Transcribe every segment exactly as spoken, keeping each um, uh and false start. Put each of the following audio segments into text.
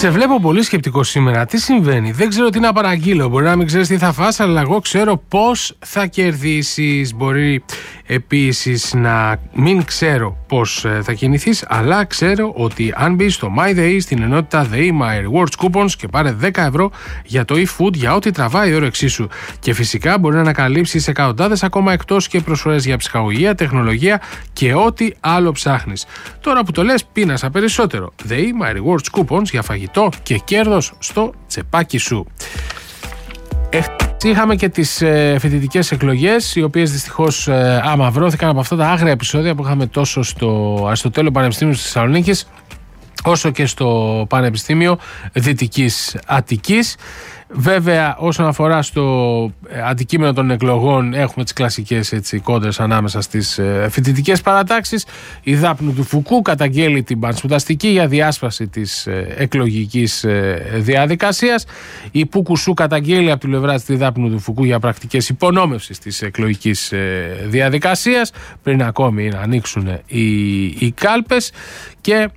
Σε βλέπω πολύ σκεπτικό σήμερα. Τι συμβαίνει? Δεν ξέρω τι να παραγγείλω. Μπορεί να μην ξέρεις τι θα φας, αλλά εγώ ξέρω πώς θα κερδίσεις. Μπορεί επίσης να μην ξέρω πώς θα κινηθείς, αλλά ξέρω ότι αν μπεις στο MyDay στην ενότητα The My Rewards Coupons και πάρε δέκα ευρώ για το eFood για ό,τι τραβάει η όρεξή σου. Και φυσικά μπορεί να ανακαλύψεις εκατοντάδες ακόμα εκτός και προσφορές για ψυχαγωγία, τεχνολογία και ό,τι άλλο ψάχνεις. Τώρα που το λες, πίνασα περισσότερο. The My Rewards Coupons για φαγητό και κέρδος στο τσεπάκι σου. Είχαμε και τις ε, φοιτητικές εκλογές, οι οποίες δυστυχώς ε, αμαυρώθηκαν από αυτά τα άγρια επεισόδια που είχαμε τόσο στο Αριστοτέλειο Πανεπιστήμιο της Θεσσαλονίκης, όσο και στο Πανεπιστήμιο Δυτικής Αττικής. Βέβαια, όσον αφορά στο αντικείμενο των εκλογών, έχουμε τις κλασικές έτσι, κόντρες ανάμεσα στις ε, φοιτητικές παρατάξεις. Η Δάπνου του Φουκού καταγγέλει την πανσπουδαστική για διάσπαση της ε, εκλογικής ε, διαδικασίας. Η Πουκουσού καταγγέλει από τη πλευρά της Δάπνου του Φουκού για πρακτικές υπονόμευσης της εκλογικής ε, διαδικασίας, πριν ακόμη να ανοίξουν οι, οι κάλπες. Και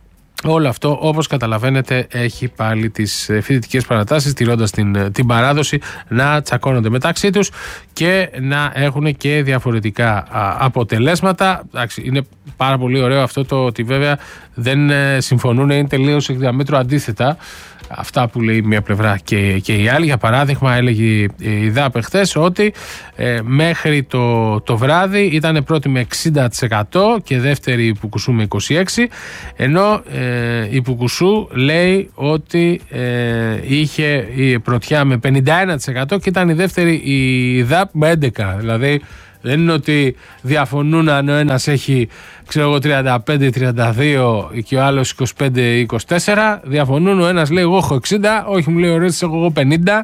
όλο αυτό, όπως καταλαβαίνετε, έχει πάλι τις φοιτητικές παρατάσεις, τηρώντας την, την παράδοση, να τσακώνονται μεταξύ τους και να έχουν και διαφορετικά α, αποτελέσματα. Εντάξει, είναι πάρα πολύ ωραίο αυτό το ότι βέβαια δεν ε, συμφωνούν, είναι τελείως εκ διαμέτρου αντίθετα αυτά που λέει μία πλευρά και, και η άλλη. Για παράδειγμα, έλεγε η ΔΑΠ χθες ότι ε, μέχρι το, το βράδυ ήταν πρώτη με εξήντα τοις εκατό και δεύτερη η Πουκουσού με είκοσι έξι τοις εκατό, ενώ ε, η Πουκουσού λέει ότι ε, είχε η πρωτιά με πενήντα ένα τοις εκατό και ήταν η δεύτερη η ΔΑΠ με έντεκα τοις εκατό. Δηλαδή δεν είναι ότι διαφωνούν αν ο ένας έχει, ξέρω εγώ, τριάντα πέντε τριάντα δύο και ο άλλος είκοσι πέντε είκοσι τέσσερα. Διαφωνούν, ο ένας λέει εγώ έχω εξήντα, όχι μου λέει ο Ρέτσις έχω εγώ πενήντα.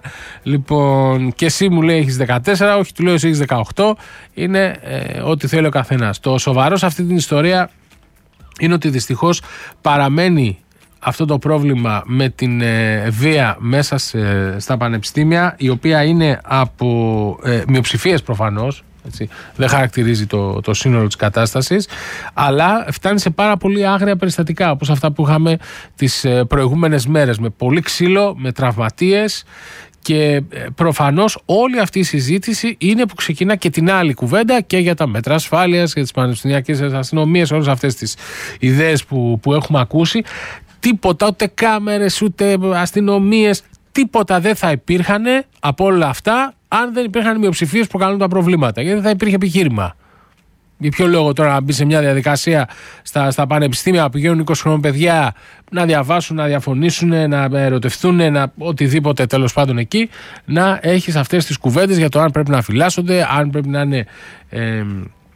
Λοιπόν, και εσύ μου λέει έχεις δεκατέσσερα, όχι του λέω εσύ έχεις δεκαοκτώ. Είναι ε, ό,τι θέλει ο καθένας. Το σοβαρό σε αυτή την ιστορία είναι ότι δυστυχώς παραμένει αυτό το πρόβλημα με την ε, βία μέσα σε, στα πανεπιστήμια, η οποία είναι από ε, μειοψηφίες προφανώς. Έτσι, δεν χαρακτηρίζει το, το σύνολο της κατάστασης, αλλά φτάνει σε πάρα πολύ άγρια περιστατικά, όπως αυτά που είχαμε τις προηγούμενες μέρες, με πολύ ξύλο, με τραυματίες. Και προφανώς όλη αυτή η συζήτηση είναι που ξεκινά και την άλλη κουβέντα και για τα μέτρα ασφάλειας, για τις πανεπιστημιακές αστυνομίες, όλες αυτές τις ιδέες που, που έχουμε ακούσει. Τίποτα, ούτε κάμερες, ούτε αστυνομίες, τίποτα δεν θα υπήρχαν από όλα αυτά αν δεν υπήρχαν μειοψηφίες που προκαλούν τα προβλήματα. Γιατί δεν θα υπήρχε επιχείρημα. Για ποιο λόγο τώρα να μπει σε μια διαδικασία στα, στα πανεπιστήμια που πηγαίνουν είκοσι χρόνων παιδιά να διαβάσουν, να διαφωνήσουν, να ερωτευτούν, να, οτιδήποτε τέλος πάντων εκεί, να έχεις αυτές τις κουβέντες για το αν πρέπει να φυλάσσονται, αν πρέπει να είναι ε,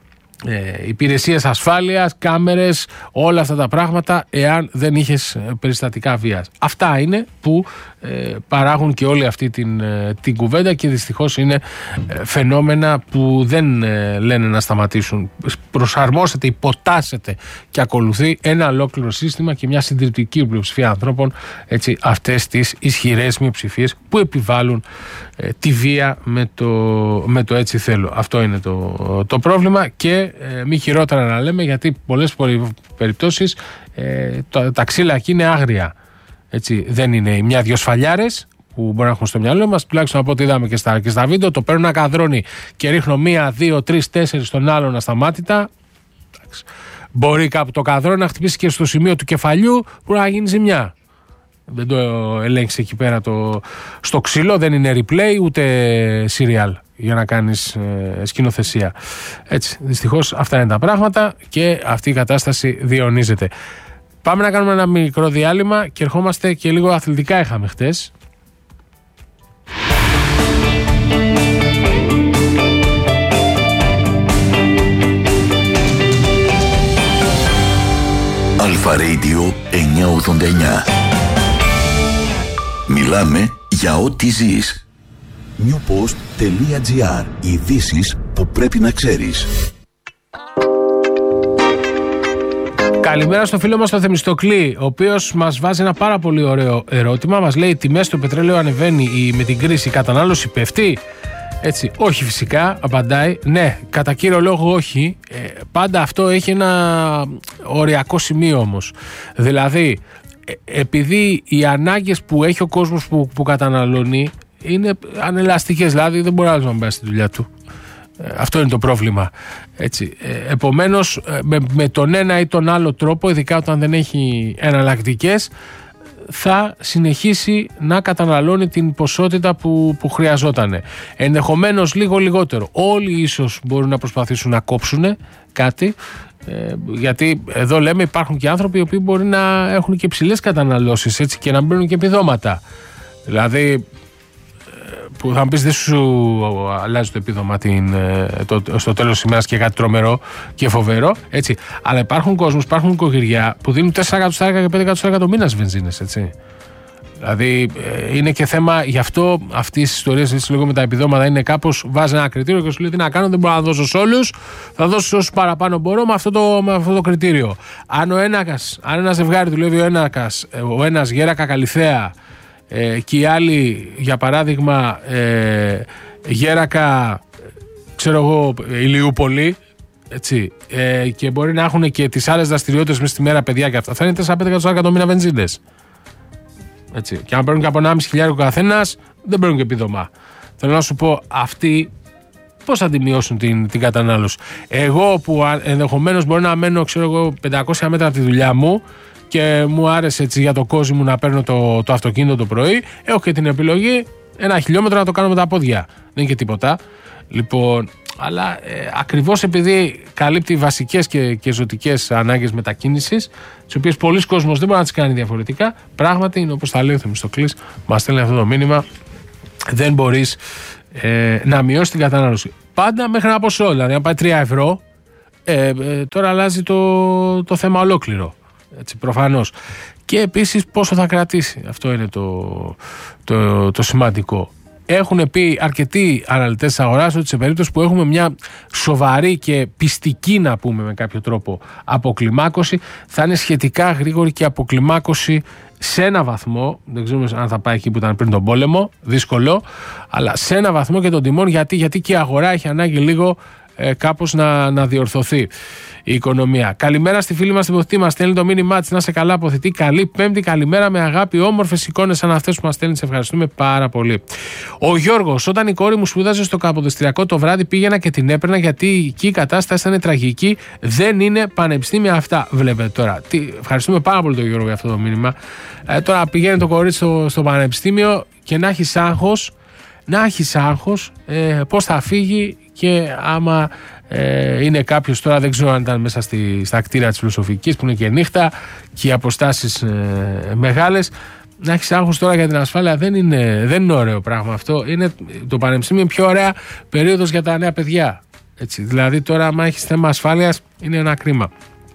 ε, υπηρεσίες ασφάλειας, κάμερες, όλα αυτά τα πράγματα, εάν δεν είχες περιστατικά βίας. Αυτά είναι που ε, παράγουν και όλη αυτή την, ε, την κουβέντα και δυστυχώς είναι ε, φαινόμενα που δεν ε, λένε να σταματήσουν. Προσαρμόσετε, υποτάσσεται και ακολουθεί ένα ολόκληρο σύστημα και μια συντριπτική πλειοψηφία ανθρώπων, έτσι, αυτές τις ισχυρές μειοψηφίες που επιβάλλουν ε, τη βία με το, με το έτσι θέλω. Αυτό είναι το, το πρόβλημα και ε, μη χειρότερα να λέμε, γιατί πολλές περιπτώσεις ε, τα, τα ξύλα εκεί είναι άγρια. Έτσι, δεν είναι μια-δυο σφαλιάρες που μπορεί να έχουμε στο μυαλό μας, τουλάχιστον από ό,τι είδαμε και στα, και στα βίντεο. Το παίρνω ένα καδρόνι και ρίχνω μία, δύο, τρεις, τέσσερις στον άλλον ασταμάτητα. Μπορεί κάπου το καδρόνι να χτυπήσει και στο σημείο του κεφαλιού που να γίνει ζημιά. Δεν το ελέγξει εκεί πέρα το, στο ξύλο, δεν είναι replay ούτε serial για να κάνεις ε, σκηνοθεσία. Έτσι, δυστυχώς αυτά είναι τα πράγματα και αυτή η κατάσταση διαιωνίζεται. Πάμε να κάνουμε ένα μικρό διάλειμμα και ερχόμαστε και λίγο αθλητικά είχαμε χτες. Αλφα Radio εννιακόσια ογδόντα εννιά. Μιλάμε για ό,τι ζεις. newpost.gr. Ειδήσεις που πρέπει να ξέρεις. Καλημέρα στο φίλο μας τον Θεμιστοκλή, ο οποίος μας βάζει ένα πάρα πολύ ωραίο ερώτημα. Μας λέει: οι τιμές του πετρελαίου ανεβαίνει, με την κρίση η κατανάλωση πέφτει? Έτσι, όχι φυσικά, απαντάει. Ναι, κατά κύριο λόγο όχι. Ε, πάντα αυτό έχει ένα οριακό σημείο όμως. Δηλαδή, επειδή οι ανάγκες που έχει ο κόσμος που, που καταναλώνει είναι ανελαστικές, δηλαδή δεν μπορεί άλλος να μπει στη δουλειά του. Ε, αυτό είναι το πρόβλημα. Έτσι. Ε, επομένως, με, με τον ένα ή τον άλλο τρόπο, ειδικά όταν δεν έχει εναλλακτικές, θα συνεχίσει να καταναλώνει την ποσότητα που, που χρειαζόταν. Ενδεχομένως λίγο λιγότερο. Όλοι ίσως μπορούν να προσπαθήσουν να κόψουν κάτι, ε, γιατί εδώ λέμε υπάρχουν και άνθρωποι οι οποίοι μπορεί να έχουν και ψηλές καταναλώσεις, έτσι, και να μπαίνουν και επιδόματα. Δηλαδή, που θα μου πεις δεν σου αλλάζει το επίδομα την, το, στο τέλος της ημέρας και κάτι τρομερό και φοβερό, έτσι. Αλλά υπάρχουν κόσμος, υπάρχουν οικογένεια που δίνουν τέσσερα εκατοστάρικα και πέντε εκατοστάρικα το μήνα στις βενζίνες, έτσι. Δηλαδή είναι και θέμα, γι' αυτό αυτή η ιστορία έτσι, λίγο με τα επιδόματα είναι κάπως, βάζει ένα κριτήριο και σου λέει τι να κάνω, δεν μπορώ να δώσω σε όλους, θα δώσω σε όσους παραπάνω μπορώ με αυτό το, με αυτό το κριτήριο. Αν ο ένακας, αν ένα ζευγάρι δουλεύει ο ένακας, ο ένας γέρακα Καλυθέα, Ε, και οι άλλοι, για παράδειγμα, ε, γέρακα, ξέρω εγώ, Ηλιούπολη, έτσι, ε, και μπορεί να έχουν και τις άλλες δραστηριότητες μέσα στη μέρα, παιδιά και αυτά, θα είναι τέσσερα με πέντε εκατοστάρικα το μήνα βενζίνες. Έτσι. Και αν παίρνουν και από ενάμιση χιλιάδες ο καθένας, δεν παίρνουν και επίδομα. Θέλω να σου πω, αυτοί πώς θα τη μειώσουν την, την κατανάλωση. Εγώ που ενδεχομένως μπορεί να μένω, ξέρω εγώ, πεντακόσια μέτρα από τη δουλειά μου, και μου άρεσε έτσι για το κόσμο μου να παίρνω το, το αυτοκίνητο το πρωί, έχω και την επιλογή ένα χιλιόμετρο να το κάνω με τα πόδια. Δεν είναι και τίποτα. Λοιπόν, αλλά ε, ακριβώς επειδή καλύπτει βασικές και, και ζωτικές ανάγκες μετακίνησης, τις οποίες πολλοί κόσμος δεν μπορεί να τις κάνει διαφορετικά, πράγματι είναι όπως θα λέει ο Θεμιστοκλής, μας στέλνει αυτό το μήνυμα, δεν μπορείς ε, να μειώσεις την κατανάλωση. Πάντα μέχρι ένα ποσό, δηλαδή αν πάει τρία ευρώ, ε, ε, τώρα αλλάζει το, το θέμα ολόκληρο. Έτσι, προφανώς. Και επίσης πόσο θα κρατήσει. Αυτό είναι το, το, το σημαντικό. Έχουν πει αρκετοί αναλυτές της αγοράς ότι σε περίπτωση που έχουμε μια σοβαρή και πιστική, να πούμε με κάποιο τρόπο, αποκλιμάκωση, θα είναι σχετικά γρήγορη και αποκλιμάκωση σε ένα βαθμό. Δεν ξέρουμε αν θα πάει εκεί που ήταν πριν τον πόλεμο, δύσκολο, αλλά σε ένα βαθμό και των τιμών, γιατί, γιατί και η αγορά έχει ανάγκη λίγο ε, κάπως να, να διορθωθεί η οικονομία. Καλημέρα στη φίλη μας την Ποθητή, μας στέλνει το μήνυμά της. Να σε καλά, Ποθητή. Καλή Πέμπτη, καλημέρα με αγάπη. Όμορφες εικόνες σαν αυτές που μας στέλνει. Σε ευχαριστούμε πάρα πολύ. Ο Γιώργος, όταν η κόρη μου σπούδαζε στο Καποδιστριακό το βράδυ, πήγαινα και την έπαιρνα γιατί εκεί η κατάσταση ήταν τραγική. Δεν είναι πανεπιστήμια αυτά. Βλέπετε τώρα. Τι, ευχαριστούμε πάρα πολύ τον Γιώργο για αυτό το μήνυμα. Ε, τώρα πηγαίνει το κορίτσι στο, στο πανεπιστήμιο και να έχει άγχος, να έχει άγχος ε, πώς θα φύγει και άμα. Ε, είναι κάποιος τώρα, δεν ξέρω αν ήταν μέσα στη, στα κτίρια της Φιλοσοφικής που είναι και νύχτα και οι αποστάσεις ε, μεγάλες, να έχεις άγχος τώρα για την ασφάλεια δεν είναι, δεν είναι ωραίο πράγμα αυτό. Είναι, το πανεπιστήμιο είναι πιο ωραία περίοδος για τα νέα παιδιά, έτσι. Δηλαδή τώρα άμα έχεις θέμα ασφάλειας είναι ένα κρίμα.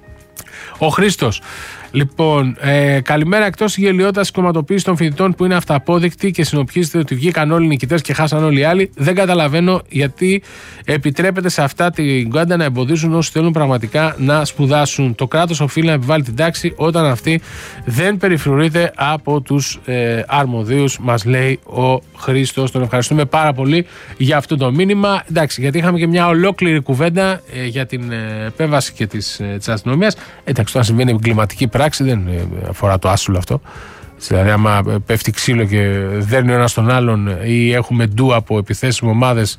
Ο Χρήστος, λοιπόν, ε, καλημέρα. Εκτός της γελιότητας της κομματοποίησης των φοιτητών που είναι αυταπόδεικτη και συνοπιίζεται ότι βγήκαν όλοι νικητές και χάσαν όλοι οι άλλοι, δεν καταλαβαίνω γιατί επιτρέπεται σε αυτά την κόντα να εμποδίζουν όσους θέλουν πραγματικά να σπουδάσουν. Το κράτος οφείλει να επιβάλλει την τάξη όταν αυτή δεν περιφρουρείται από τους ε, αρμοδίους, μας λέει ο Χρήστος. Τον ευχαριστούμε πάρα πολύ για αυτό το μήνυμα. Εντάξει, γιατί είχαμε και μια ολόκληρη κουβέντα ε, για την ε, επέμβαση και της, ε, της αστυνομίας. Εντάξει, τώρα συμβαίνει εγκληματική πράξη, δεν αφορά το άσυλο αυτό. Δηλαδή, άμα πέφτει ξύλο και δέρνει ο ένας τον άλλον ή έχουμε ντου από επιθέσεις με ομάδες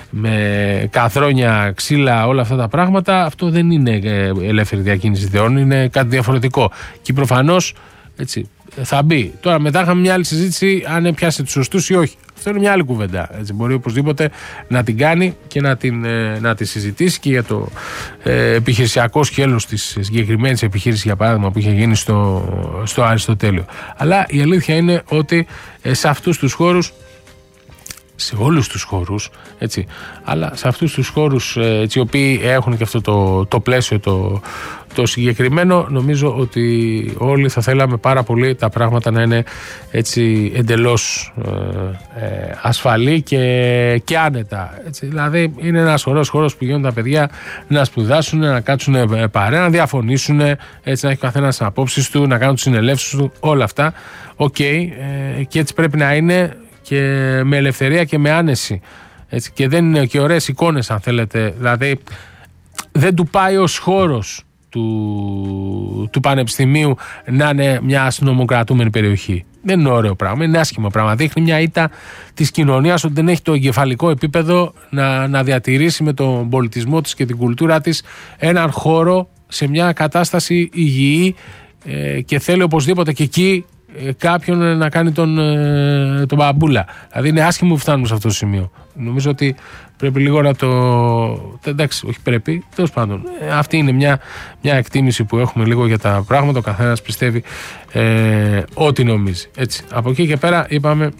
με καθρόνια, ξύλα, όλα αυτά τα πράγματα, αυτό δεν είναι ελεύθερη διακίνηση ιδεών, είναι κάτι διαφορετικό. Και προφανώς έτσι, θα μπει. Τώρα μετά είχαμε μια άλλη συζήτηση αν έπιασε τους σωστούς ή όχι. Αυτό είναι μια άλλη κουβέντα. Έτσι, μπορεί οπωσδήποτε να την κάνει και να, την, να τη συζητήσει και για το ε, επιχειρησιακό σκέλος της συγκεκριμένης επιχείρησης, για παράδειγμα, που είχε γίνει στο, στο Αριστοτέλειο. Αλλά η αλήθεια είναι ότι ε, σε αυτούς τους χώρους, σε όλους τους χώρους, έτσι, αλλά σε αυτούς τους χώρους έτσι, οι οποίοι έχουν και αυτό το, το πλαίσιο το, το συγκεκριμένο, νομίζω ότι όλοι θα θέλαμε πάρα πολύ τα πράγματα να είναι έτσι εντελώς ε, ε, ασφαλή και, και άνετα. Έτσι. Δηλαδή είναι ένας ωραίος χώρος που πηγαίνουν τα παιδιά να σπουδάσουν, να κάτσουν παρέα, να διαφωνήσουν, έτσι, να έχει ο καθένας τις απόψεις του, να κάνουν τις συνελεύσεις του, όλα αυτά. Οκ, okay, ε, και έτσι πρέπει να είναι, και με ελευθερία και με άνεση, έτσι, και δεν είναι και ωραίες εικόνες αν θέλετε, δηλαδή δεν του πάει ως χώρος του, του Πανεπιστημίου να είναι μια αστυνομοκρατούμενη περιοχή. Δεν είναι ωραίο πράγμα, είναι άσχημο πράγμα. Δείχνει μια ήττα της κοινωνίας ότι δεν έχει το εγκεφαλικό επίπεδο να, να διατηρήσει με τον πολιτισμό της και την κουλτούρα της έναν χώρο σε μια κατάσταση υγιή ε, και θέλει οπωσδήποτε και εκεί ε, κάποιον να κάνει τον, ε, τον μπαμπούλα. Δηλαδή είναι άσχημο που φτάνουμε σε αυτό το σημείο. Νομίζω ότι πρέπει λίγο να το... Εντάξει, όχι πρέπει, τέλος πάντων. Ε, αυτή είναι μια, μια εκτίμηση που έχουμε λίγο για τα πράγματα. Ο καθένας πιστεύει ε, ό,τι νομίζει. Έτσι. Από εκεί και πέρα είπαμε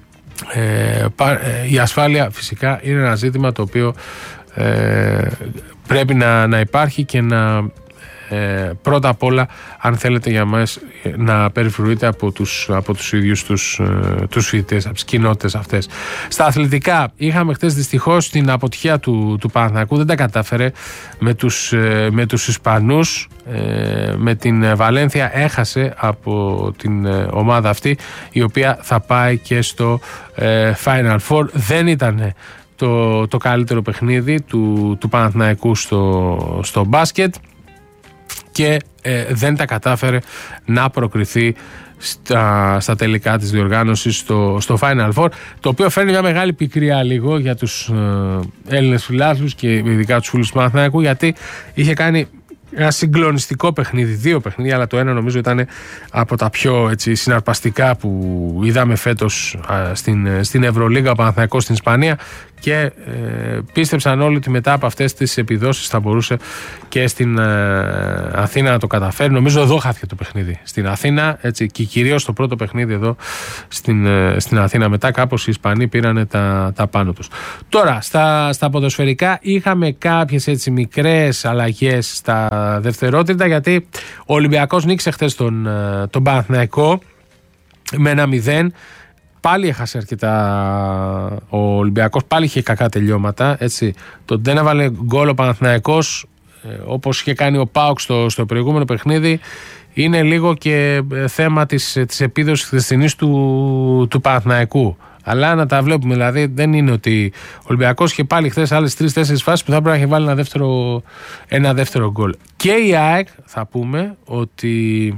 ε, πα, ε, η ασφάλεια φυσικά είναι ένα ζήτημα το οποίο ε, πρέπει να, να υπάρχει και να ε, πρώτα απ' όλα, αν θέλετε για μας, να περιφρουρείται από τους, από τους ίδιους τους, ε, τους φοιτητές, από τις κοινότητες αυτές. Στα αθλητικά είχαμε χτες δυστυχώς την αποτυχία του, του Παναθηναϊκού, δεν τα κατάφερε με τους, ε, με τους Ισπανούς, ε, με την Βαλένθια έχασε από την ε, ομάδα αυτή, η οποία θα πάει και στο ε, Final Four. Δεν ήταν το, το καλύτερο παιχνίδι του, του Παναθηναϊκού στο, στο μπάσκετ και ε, δεν τα κατάφερε να προκριθεί στα, στα τελικά της διοργάνωσης στο, στο Final Four, το οποίο φέρνει μια μεγάλη πικρία λίγο για τους ε, Έλληνες φιλάθλους και ειδικά τους φίλους του Παναθηναϊκού, γιατί είχε κάνει ένα συγκλονιστικό παιχνίδι, δύο παιχνίδια, αλλά το ένα νομίζω ήταν από τα πιο έτσι, συναρπαστικά που είδαμε φέτος α, στην, στην Ευρωλίγα, ο Παναθηναϊκός στην Ισπανία, και ε, πίστεψαν όλοι ότι μετά από αυτές τις επιδόσεις θα μπορούσε και στην ε, Αθήνα να το καταφέρει. Νομίζω εδώ χάθηκε το παιχνίδι στην Αθήνα, έτσι, και κυρίως το πρώτο παιχνίδι εδώ στην, ε, στην Αθήνα. Μετά κάπως οι Ισπανοί πήραν τα, τα πάνω τους. Τώρα στα, στα ποδοσφαιρικά είχαμε κάποιες έτσι μικρές αλλαγές στα δευτερότριτα, γιατί ο Ολυμπιακός νίκησε χθες τον, τον Παναθηναϊκό με ένα μηδέν. Πάλι έχασε αρκετά ο Ολυμπιακός, πάλι είχε κακά τελειώματα, έτσι. Τον δεν έβαλε γκολ ο Παναθηναϊκός, όπως είχε κάνει ο ΠΑΟΚ στο, στο προηγούμενο παιχνίδι. Είναι λίγο και θέμα της, της επίδοσης χθεσινής του, του Παναθηναϊκού. Αλλά να τα βλέπουμε, δηλαδή δεν είναι ότι ο Ολυμπιακός είχε πάλι χθες άλλες τρεις-τέσσερις φάσεις που θα πρέπει να έχει βάλει ένα δεύτερο, ένα δεύτερο γκολ. Και η ΑΕΚ θα πούμε ότι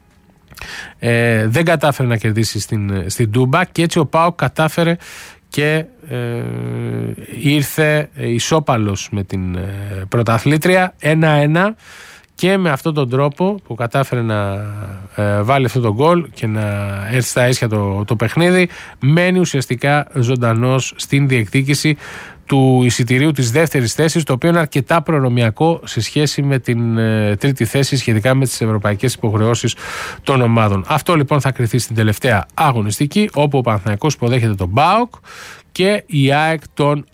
ε, δεν κατάφερε να κερδίσει στην, στην Τούμπα, και έτσι ο ΠΑΟΚ κατάφερε και ε, ήρθε ισόπαλος με την ε, πρωταθλήτρια ένα ένα. Και με αυτόν τον τρόπο που κατάφερε να ε, βάλει αυτό το γκολ και να έρθει στα ίσια το, το παιχνίδι, μένει ουσιαστικά ζωντανός στην διεκδίκηση του εισιτηρίου της δεύτερης θέσης, το οποίο είναι αρκετά προνομιακό σε σχέση με την ε, τρίτη θέση σχετικά με τις ευρωπαϊκές υποχρεώσεις των ομάδων. Αυτό λοιπόν θα κριθεί στην τελευταία αγωνιστική, όπου ο Παναθηναϊκός υποδέχεται τον ΠΑΟΚ και η ΑΕΚ τον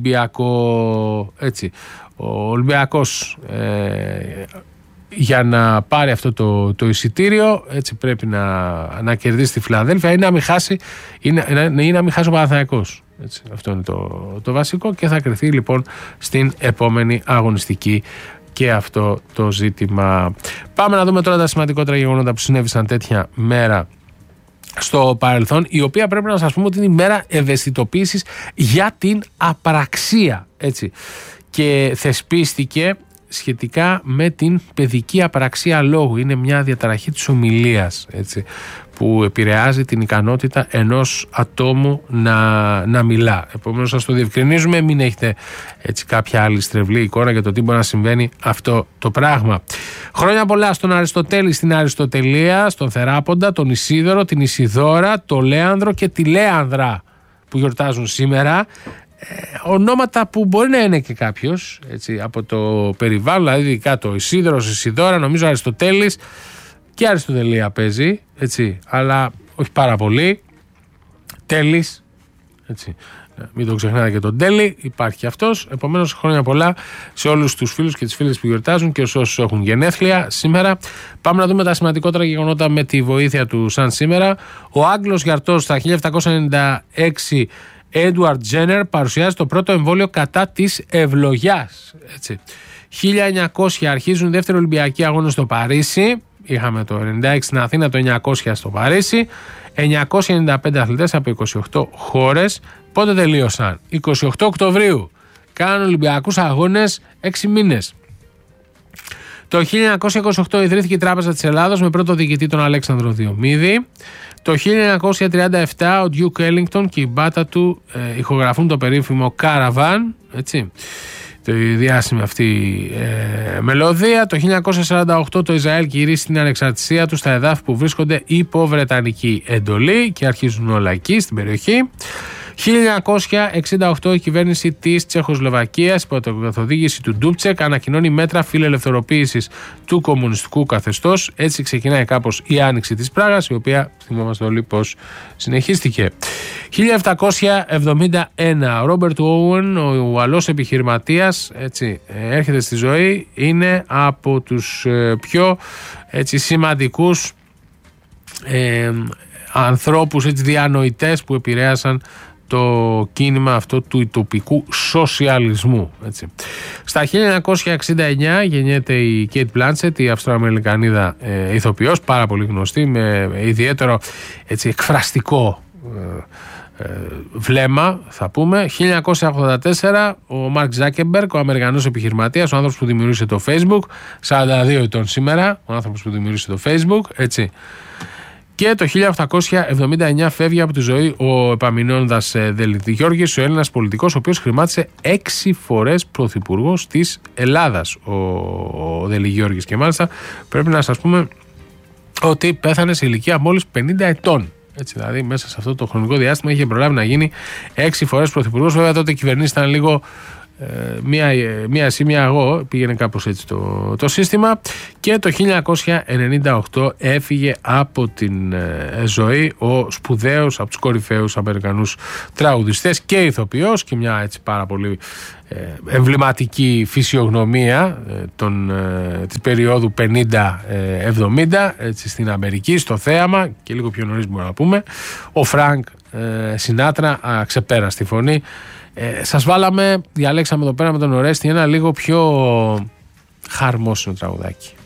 Ολυμπιακό. Έτσι. Ο Ολυμπιακός ε, για να πάρει αυτό το, το εισιτήριο, έτσι, πρέπει να, να κερδίσει τη Φιλαδέλφια ή να μην χάσει, ή να, ή να μην χάσει ο Παναθηναϊκός. Έτσι, αυτό είναι το, το βασικό, και θα κριθεί λοιπόν στην επόμενη αγωνιστική και αυτό το ζήτημα. Πάμε να δούμε τώρα τα σημαντικότερα γεγονότα που συνέβησαν τέτοια μέρα στο παρελθόν, η οποία πρέπει να σας πούμε ότι είναι η μέρα ευαισθητοποίησης για την απραξία, έτσι, και θεσπίστηκε σχετικά με την παιδική απραξία λόγου. Είναι μια διαταραχή της ομιλίας, έτσι, που επηρεάζει την ικανότητα ενός ατόμου να, να μιλά. Επομένως, σας το διευκρινίζουμε, μην έχετε έτσι κάποια άλλη στρεβλή εικόνα για το τι μπορεί να συμβαίνει αυτό το πράγμα. Χρόνια πολλά στον Αριστοτέλη, στην Αριστοτελεία, στον Θεράποντα, τον Ισίδωρο, την Ισιδώρα, τον Λέανδρο και τη Λέανδρα που γιορτάζουν σήμερα. Ε, ονόματα που μπορεί να είναι και κάποιος, έτσι, από το περιβάλλον, δηλαδή ειδικά το Ισίδωρος, Ισιδώρα, νομίζω Αριστοτέλης και Αριστοτελεία παίζει, έτσι, αλλά όχι πάρα πολύ. Τέλης, έτσι, μην το ξεχνάτε και τον Τέλη, υπάρχει και αυτός. Επομένως, χρόνια πολλά σε όλους τους φίλους και τις φίλες που γιορτάζουν και όσους έχουν γενέθλια σήμερα. Πάμε να δούμε τα σημαντικότερα γεγονότα με τη βοήθεια του σαν σήμερα. Ο Άγγλος γιαρτός στα χίλια επτακόσια ενενήντα έξι, Edward Jenner, παρουσιάζει το πρώτο εμβόλιο κατά της ευλογιάς. Έτσι. χίλια εννιακόσια αρχίζουν δεύτεροι Ολυμπιακοί αγώνες στο Παρίσι. Είχαμε το ενενήντα έξι στην Αθήνα, το εννιακόσια στο Παρίσι. εννιακόσια ενενήντα πέντε αθλητές από είκοσι οκτώ χώρες. Πότε τελείωσαν? είκοσι οκτώ Οκτωβρίου. Κάνουν Ολυμπιακούς αγώνες έξι μήνες. Το χίλια εννιακόσια είκοσι οκτώ ιδρύθηκε η Τράπεζα της Ελλάδος με πρώτο διοικητή τον Αλέξανδρο Διομήδη. Το χίλια εννιακόσια τριάντα επτά ο Duke Ellington και η μπάτα του ε, ηχογραφούν το περίφημο Caravan, έτσι, τη διάσημη αυτή ε, μελωδία. Το χίλια εννιακόσια σαράντα οκτώ το Ισραήλ κηρύσσει την ανεξαρτησία του στα εδάφη που βρίσκονται υπό βρετανική εντολή και αρχίζουν όλα εκεί στην περιοχή. χίλια εννιακόσια εξήντα οκτώ η κυβέρνηση της Τσεχοσλοβακίας υπό την καθοδήγηση του Ντούπτσεκ ανακοινώνει μέτρα φιλελευθεροποίησης του κομμουνιστικού καθεστώς. Έτσι ξεκινάει κάπως η άνοιξη της Πράγας, η οποία θυμόμαστε όλοι πως συνεχίστηκε. χίλια επτακόσια εβδομήντα ένα ο Ρόμπερτ Όουεν, ο Ουαλός επιχειρηματίας, έτσι, έρχεται στη ζωή. Είναι από τους πιο, έτσι, σημαντικούς ε, ανθρώπους, έτσι, διανοητές που επηρέασαν το κίνημα αυτό του ητοπικού σοσιαλισμού. Έτσι. Στα χίλια εννιακόσια εξήντα εννιά γεννιέται η Κέιτ Μπλάντσετ, η Αυστροαμερικανίδα ε, ηθοποιός, πάρα πολύ γνωστή, με ιδιαίτερο, έτσι, εκφραστικό ε, ε, βλέμμα, θα πούμε. χίλια εννιακόσια ογδόντα τέσσερα ο Μάρκ Ζάκεμπεργκ, ο Αμερικανός επιχειρηματίας, ο άνθρωπος που δημιούργησε το Facebook, σαράντα δύο ετών σήμερα, ο άνθρωπος που δημιούργησε το Facebook, έτσι. Και το χίλια οκτακόσια εβδομήντα εννιά φεύγει από τη ζωή ο Επαμεινώντας Δελιτιώργης, ο Έλληνας πολιτικός, ο οποίος χρημάτισε έξι φορές πρωθυπουργός της Ελλάδας ο, ο Δελιτιώργης. Και μάλιστα πρέπει να σας πούμε ότι πέθανε σε ηλικία μόλις πενήντα ετών. Έτσι, δηλαδή μέσα σε αυτό το χρονικό διάστημα είχε προλάβει να γίνει έξι φορές πρωθυπουργός. Βέβαια τότε οι κυβερνήσεις ήταν λίγο Ε, μία, μία εσύ, μία εγώ, πήγαινε κάπως έτσι το, το σύστημα. Και το χίλια εννιακόσια ενενήντα οκτώ έφυγε από την ε, ζωή ο σπουδαίος, από τους κορυφαίους Αμερικανούς τραγουδιστές και ηθοποιός και μια, έτσι, πάρα πολύ ε, εμβληματική φυσιογνωμία ε, τον, ε, της περίοδου πενήντα εβδομήντα, έτσι, στην Αμερική, στο θέαμα, και λίγο πιο νωρίς μπορούμε να πούμε, ο Φρανκ ε, Σινάτρα, αξεπέραστη φωνή. Ε, σας βάλαμε, διαλέξαμε εδώ πέρα με τον Ορέστη ένα λίγο πιο χαρμόσυνο τραγουδάκι.